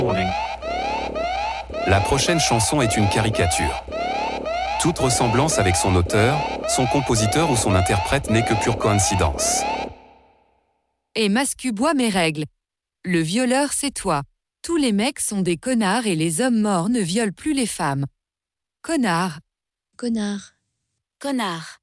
Warning. La prochaine chanson est une caricature. Toute ressemblance avec son auteur, son compositeur ou son interprète n'est que pure coïncidence. Et Mascu boit mes règles. Le violeur, c'est toi. Tous les mecs sont des connards et les hommes morts ne violent plus les femmes. Connard. Connard. Connard.